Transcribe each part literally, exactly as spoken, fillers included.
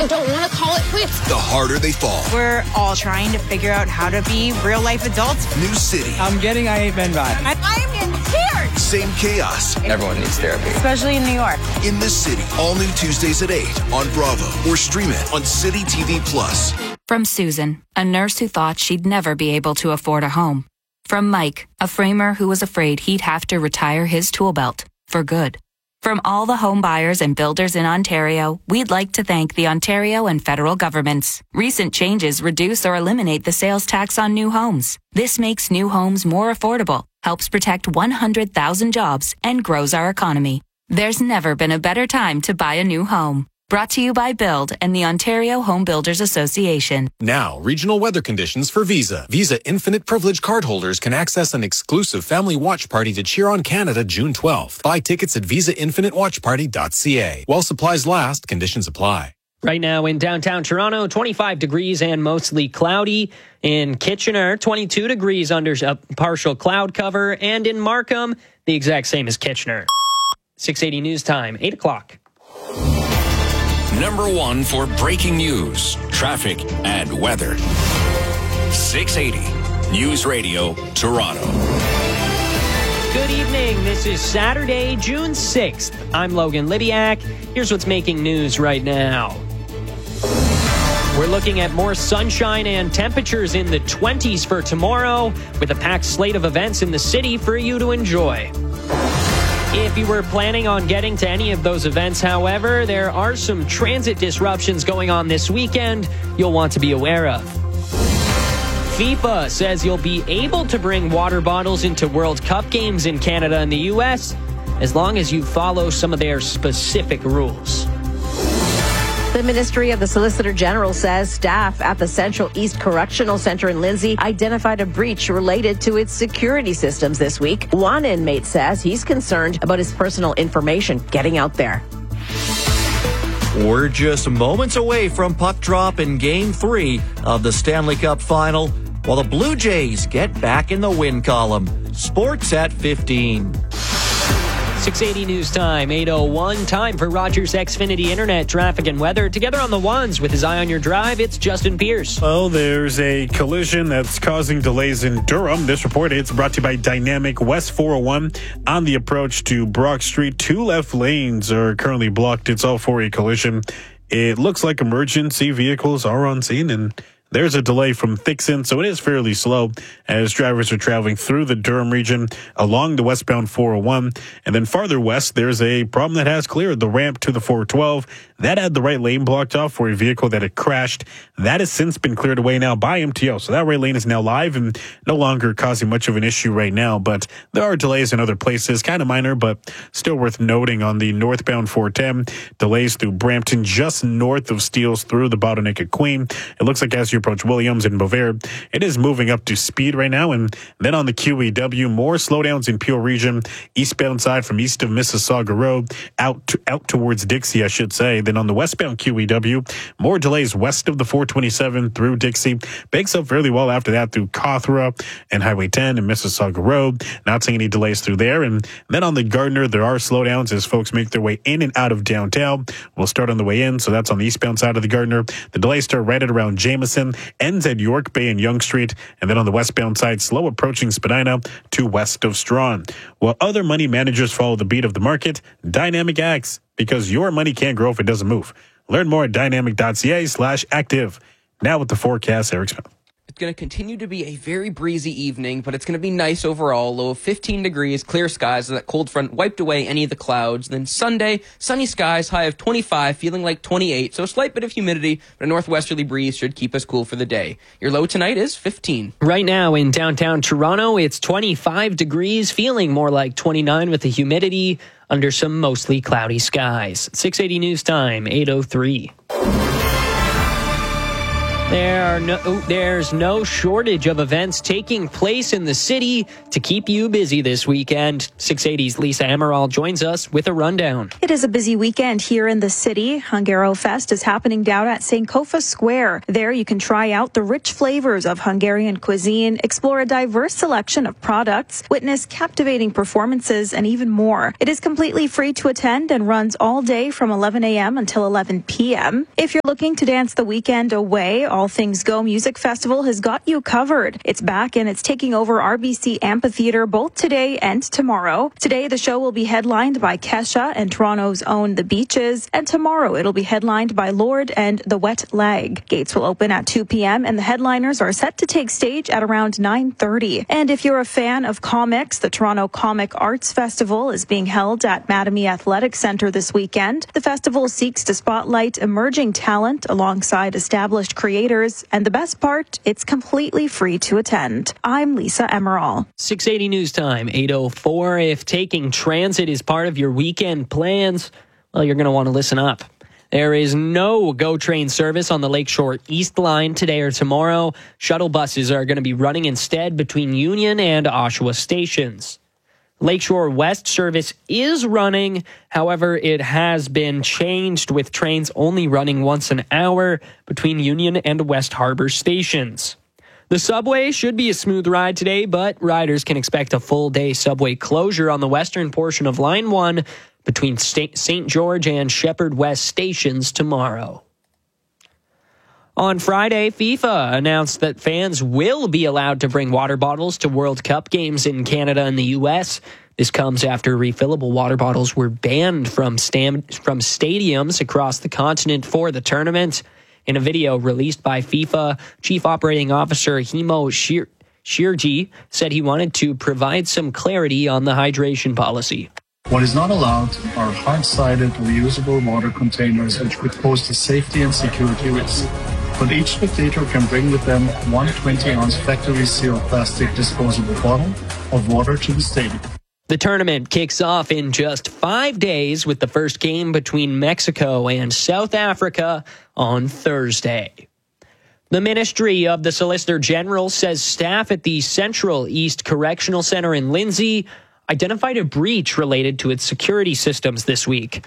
I don't want to call it quits. The harder they fall. We're all trying to figure out how to be real-life adults. New city. I'm getting I Hate Men vibe. I'm in tears. Same chaos. Everyone needs therapy. Especially in New York. In the City. All new Tuesdays at eight on Bravo or stream it on City T V Plus. From Susan, a nurse who thought she'd never be able to afford a home. From Mike, a framer who was afraid he'd have to retire his tool belt for good. From all the home buyers and builders in Ontario, we'd like to thank the Ontario and federal governments. Recent changes reduce or eliminate the sales tax on new homes. This makes new homes more affordable, helps protect one hundred thousand jobs, and grows our economy. There's never been a better time to buy a new home. Brought to you by Build and the Ontario Home Builders Association. Now, regional weather conditions for Visa. Visa Infinite Privilege cardholders can access an exclusive family watch party to cheer on Canada June twelfth. Buy tickets at visa infinite watch party dot c a. While supplies last, conditions apply. Right now in downtown Toronto, twenty-five degrees and mostly cloudy. In Kitchener, twenty-two degrees under a partial cloud cover. And in Markham, the exact same as Kitchener. six eighty News Time, eight o'clock. Number one for breaking news, traffic, and weather. six eighty News Radio, Toronto. Good evening. This is Saturday, June sixth. I'm Logan Libiak. Here's what's making news right now. We're looking at more sunshine and temperatures in the twenties for tomorrow, with a packed slate of events in the city for you to enjoy. If you were planning on getting to any of those events, however, there are some transit disruptions going on this weekend you'll want to be aware of. FIFA says you'll be able to bring water bottles into World Cup games in Canada and the U S as long as you follow some of their specific rules. The Ministry of the Solicitor General says staff at the Central East Correctional Center in Lindsay identified a breach related to its security systems this week. One inmate says he's concerned about his personal information getting out there. We're just moments away from puck drop in Game three of the Stanley Cup Final, while the Blue Jays get back in the win column. Sports at fifteen. six eighty News Time, eight oh one. Time for Rogers Xfinity Internet traffic and weather. Together on the ones with his eye on your drive, it's Justin Pierce. Well, there's a collision that's causing delays in Durham. This report is brought to you by Dynamic West four oh one on the approach to Brock Street. Two left lanes are currently blocked. It's all for a collision. It looks like emergency vehicles are on scene, and there's a delay from Thixon, so it is fairly slow as drivers are traveling through the Durham region along the westbound four oh one. And then farther west, there's a problem that has cleared the ramp to the four twelve. That had the right lane blocked off for a vehicle that had crashed. That has since been cleared away now by M T O. So that right lane is now live and no longer causing much of an issue right now. But there are delays in other places, kind of minor, but still worth noting on the northbound four ten. Delays through Brampton, just north of Steeles through the bottleneck at Queen. It looks like as you approach Williams and Beauvais, it is moving up to speed right now. And then on the Q E W, more slowdowns in Peel region, eastbound side from east of Mississauga Road out to, out towards Dixie, I should say. Then on the westbound Q E W, more delays west of the four twenty-seven through Dixie. Bakes up fairly well after that through Cawthra and Highway ten and Mississauga Road. Not seeing any delays through there. And then on the Gardner, there are slowdowns as folks make their way in and out of downtown. We'll start on the way in, so that's on the eastbound side of the Gardner. The delays start right at around Jameson, ends at York Bay and Yonge Street, and then on the westbound side, slow approaching Spadina to west of Strawn. While other money managers follow the beat of the market, Dynamic acts because your money can't grow if it doesn't move. Learn more at dynamic.ca slash active. Now with the forecast, Eric Smith. It's going to continue to be a very breezy evening, but it's going to be nice overall. Low of fifteen degrees, clear skies. That cold front wiped away any of the clouds. Then Sunday, sunny skies, high of twenty-five, feeling like twenty-eight. So a slight bit of humidity, but a northwesterly breeze should keep us cool for the day. Your low tonight is fifteen. Right now in downtown Toronto, it's twenty-five degrees, feeling more like twenty-nine with the humidity under some mostly cloudy skies. six eighty News Time, eight oh three. There are no, there's no shortage of events taking place in the city to keep you busy this weekend. six eighty's Lisa Amaral joins us with a rundown. It is a busy weekend here in the city. Hungaro Fest is happening down at Sankofa Square. There you can try out the rich flavors of Hungarian cuisine, explore a diverse selection of products, witness captivating performances, and even more. It is completely free to attend and runs all day from eleven a.m. until eleven p.m. If you're Looking to dance the weekend away, All Things Go Music Festival has got you covered. It's back and it's taking over R B C Amphitheatre both today and tomorrow. Today, the show will be headlined by Kesha and Toronto's own The Beaches, and tomorrow it'll be headlined by Lorde and The Wet Leg. Gates will open at two p.m. and the headliners are set to take stage at around nine thirty. And if you're a fan of comics, the Toronto Comic Arts Festival is being held at Mattamy Athletic Centre this weekend. The festival seeks to spotlight emerging talent alongside established creators, and the best part, it's completely free to attend. I'm Lisa Emerald. six eighty News Time, eight oh four. If taking transit is part of your weekend plans, well, you're going to want to listen up. There is no GO train service on the Lakeshore East Line today or tomorrow. Shuttle buses are going to be running instead between Union and Oshawa stations. Lakeshore West service is running. However, it has been changed with trains only running once an hour between Union and West Harbour stations. The subway should be a smooth ride today, but riders can expect a full-day subway closure on the western portion of Line one between Saint George and Shepherd West stations tomorrow. On Friday, FIFA announced that fans will be allowed to bring water bottles to World Cup games in Canada and the U S. This comes after refillable water bottles were banned from, stam- from stadiums across the continent for the tournament. In a video released by FIFA, Chief Operating Officer Himo Shir- Shirji said he wanted to provide some clarity on the hydration policy. What is not allowed are hard-sided reusable water containers which could pose a safety and security risk. But each spectator can bring with them one twenty-ounce factory-sealed plastic disposable bottle of water to the stadium. The tournament kicks off in just five days with the first game between Mexico and South Africa on Thursday. The Ministry of the Solicitor General says staff at the Central East Correctional Center in Lindsay identified a breach related to its security systems this week.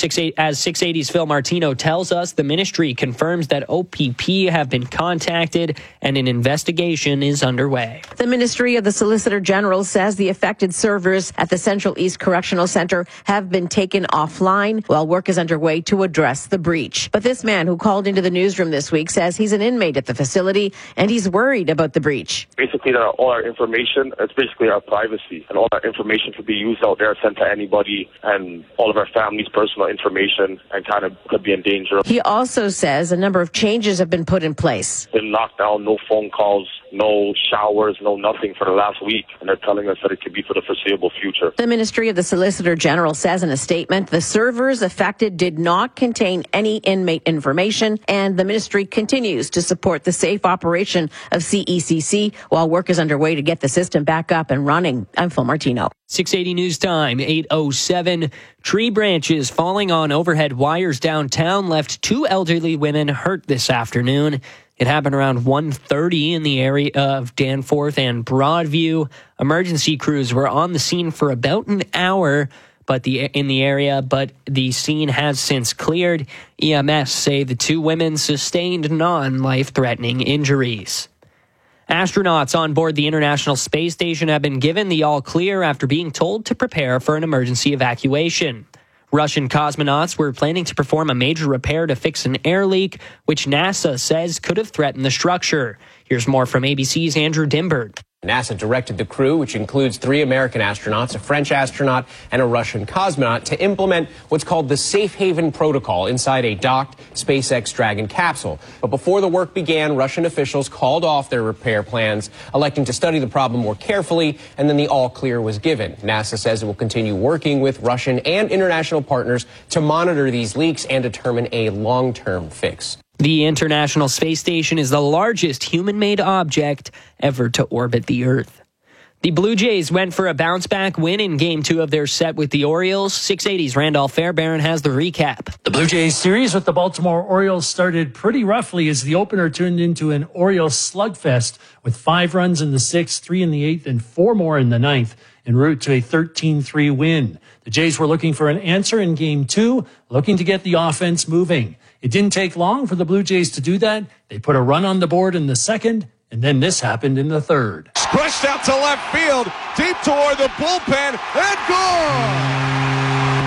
As six eighty's Phil Martino tells us, the ministry confirms that O P P have been contacted and an investigation is underway. The Ministry of the Solicitor General says the affected servers at the Central East Correctional Center have been taken offline while work is underway to address the breach. But this man who called into the newsroom this week says he's an inmate at the facility and he's worried about the breach. Basically, all our information, it's basically our privacy, and all our information could be used out there, sent to anybody, and all of our family's personal information, and kind of could be in danger. He also says a number of changes have been put in place. Been locked down, no phone calls, no showers, no nothing for the last week, and they're telling us that it could be for the foreseeable future. The Ministry of the Solicitor General says in a statement, the servers affected did not contain any inmate information, and the ministry continues to support the safe operation of C E C C while work is underway to get the system back up and running. I'm Phil Martino. six eighty News Time, eight oh seven. Tree branches falling on overhead wires downtown left two elderly women hurt this afternoon. It happened around one thirty in the area of Danforth and Broadview. Emergency crews were on the scene for about an hour but the in the area, but the scene has since cleared. E M S say the two women sustained non-life-threatening injuries. Astronauts on board the International Space Station have been given the all-clear after being told to prepare for an emergency evacuation. Russian cosmonauts were planning to perform a major repair to fix an air leak, which NASA says could have threatened the structure. Here's more from A B C's Andrew Dimbert. NASA directed the crew, which includes three American astronauts, a French astronaut, and a Russian cosmonaut, to implement what's called the Safe Haven Protocol inside a docked SpaceX Dragon capsule. But before the work began, Russian officials called off their repair plans, electing to study the problem more carefully, and then the all-clear was given. NASA says it will continue working with Russian and international partners to monitor these leaks and determine a long-term fix. The International Space Station is the largest human-made object ever to orbit the Earth. The Blue Jays went for a bounce-back win in Game two of their set with the Orioles. six eighty's Randolph Fairbairn has the recap. The Blue Jays series with the Baltimore Orioles started pretty roughly as the opener turned into an Orioles slugfest with five runs in the sixth, three in the eighth, and four more in the ninth, en route to a thirteen three win. The Jays were looking for an answer in Game two, looking to get the offense moving. It didn't take long for the Blue Jays to do that. They put a run on the board in the second, and then this happened in the third. Crushed out to left field, deep toward the bullpen, and gone!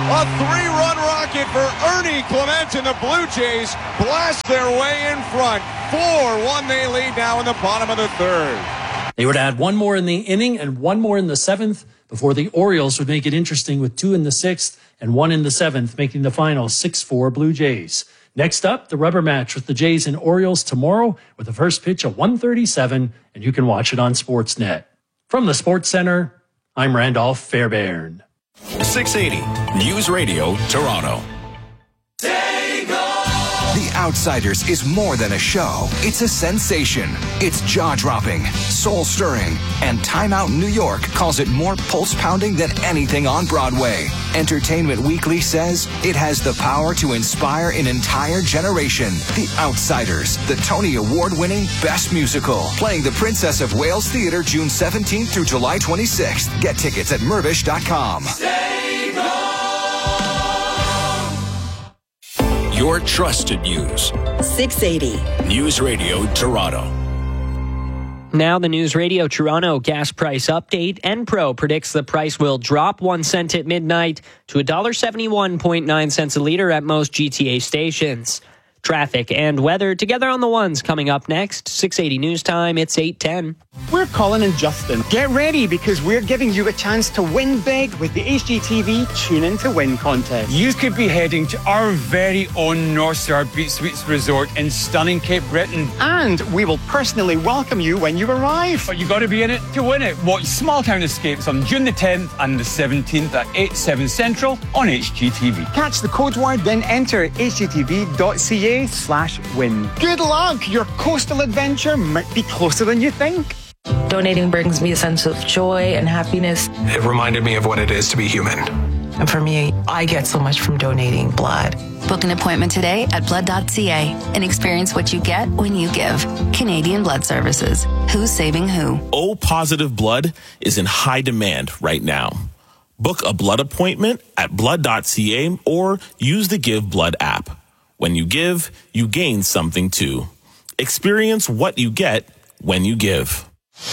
A three-run rocket for Ernie Clement, and the Blue Jays blast their way in front. four one they lead now in the bottom of the third. They would add one more in the inning and one more in the seventh before the Orioles would make it interesting with two in the sixth and one in the seventh, making the final six four Blue Jays. Next up, the rubber match with the Jays and Orioles tomorrow with the first pitch at one thirty-seven, and you can watch it on Sportsnet. From the Sports Center, I'm Randolph Fairbairn. six eighty News Radio, Toronto. The Outsiders is more than a show. It's a sensation. It's jaw-dropping, soul-stirring, and Time Out New York calls it more pulse-pounding than anything on Broadway. Entertainment Weekly says it has the power to inspire an entire generation. The Outsiders, the Tony Award-winning Best Musical, playing the Princess of Wales Theatre June seventeenth through July twenty-sixth. Get tickets at mervish dot com. Your trusted news. six eighty News Radio, Toronto. Now the News Radio Toronto gas price update. Enpro predicts the price will drop one cent at midnight to one dollar seventy-one point nine cents a litre at most G T A stations. Traffic and weather together on the ones coming up next. six eighty News Time, it's eight ten. We're Colin and Justin. Get ready because we're giving you a chance to win big with the H G T V Tune In to Win contest. You could be heading to our very own North Star Beach Suites Resort in stunning Cape Breton. And we will personally welcome you when you arrive. But you got to be in it to win it. Watch Small Town Escapes on June the tenth and the seventeenth at eight, seven Central on H G T V. Catch the code word, then enter h g t v dot c a slash win. Good luck! Your coastal adventure might be closer than you think. Donating brings me a sense of joy and happiness. It reminded me of what it is to be human. And for me, I get so much from donating blood. Book an appointment today at blood dot c a and experience what you get when you give. Canadian Blood Services. Who's saving who? O positive blood is in high demand right now. Book a blood appointment at blood dot c a or use the Give Blood app. When you give, you gain something too. Experience what you get when you give.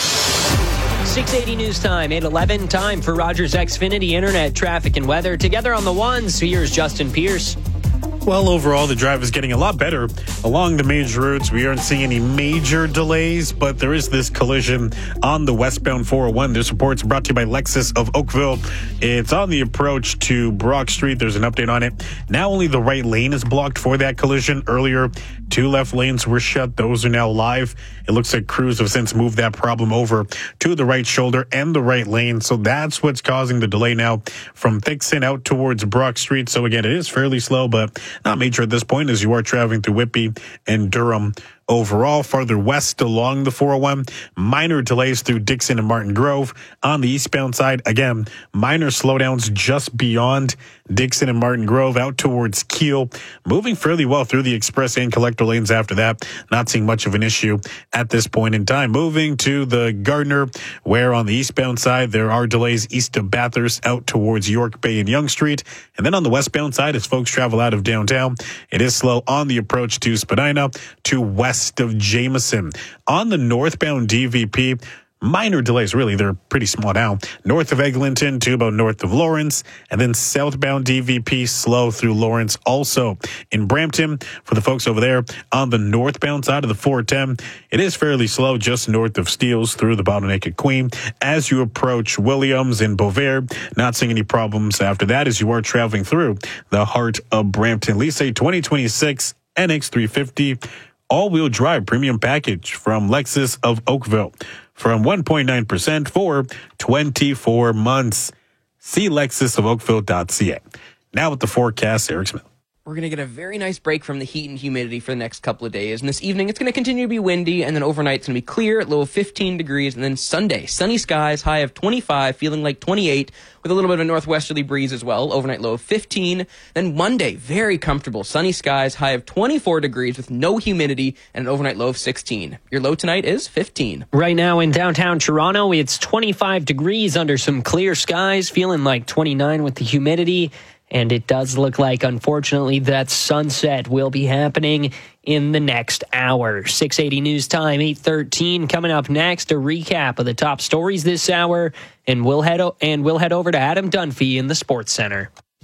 six eighty News Time, eight eleven, time for Rogers Xfinity Internet, traffic and weather. Together on the ones, here's Justin Pierce. Well, overall, the drive is getting a lot better along the major routes. We aren't seeing any major delays, but there is this collision on the westbound four oh one. This report's brought to you by Lexus of Oakville. It's on the approach to Brock Street. There's an update on it. Now only the right lane is blocked for that collision. Earlier, two left lanes were shut. Those are now live. It looks like crews have since moved that problem over to the right shoulder and the right lane. So that's what's causing the delay now from Thixon out towards Brock Street. So again, it is fairly slow, but not major at this point as you are traveling through Whitby and Durham. Overall, farther west along the four oh one, minor delays through Dixon and Martin Grove. On the eastbound side, again, minor slowdowns just beyond Dixon and Martin Grove out towards Keele. Moving fairly well through the express and collector lanes after that. Not seeing much of an issue at this point in time. Moving to the Gardner, where on the eastbound side, there are delays east of Bathurst out towards York Bay and Yonge Street. And then on the westbound side, as folks travel out of downtown, it is slow on the approach to Spadina to west of Jameson. On the northbound D V P, minor delays, really. They're pretty small now. North of Eglinton to about north of Lawrence, and then southbound D V P slow through Lawrence. Also in Brampton, for the folks over there on the northbound side of the four ten, it is fairly slow just north of Steeles through the Bottleneck at Queen. As you approach Williams and Beauvais, not seeing any problems after that as you are traveling through the heart of Brampton. Lisa twenty twenty-six N X three fifty all-wheel drive premium package from Lexus of Oakville from one point nine percent for twenty-four months. See lexus of oakville dot c a. Now with the forecast, Eric Smith. We're going to get a very nice break from the heat and humidity for the next couple of days. And this evening, it's going to continue to be windy, and then overnight, it's going to be clear at low of fifteen degrees. And then Sunday, sunny skies, high of twenty-five, feeling like twenty-eight, with a little bit of a northwesterly breeze as well. Overnight low of fifteen. Then Monday, very comfortable, sunny skies, high of twenty-four degrees with no humidity, and an overnight low of sixteen. Your low tonight is fifteen. Right now in downtown Toronto, it's twenty-five degrees under some clear skies, feeling like twenty-nine with the humidity. And it does look like, unfortunately, that sunset will be happening in the next hour. six eighty News Time, eight thirteen. Coming up next, a recap of the top stories this hour. And we'll head, o- and we'll head over to Adam Dunphy in the Sports Center.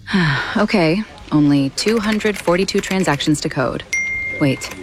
Okay, only two hundred forty-two transactions to code. Wait,